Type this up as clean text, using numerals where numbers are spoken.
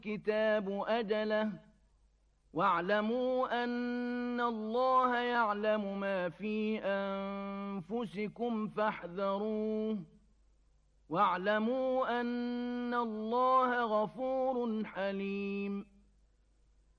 الكتاب أجله واعلموا أن الله يعلم ما في أنفسكم فاحذروه واعلموا أن الله غفور حليم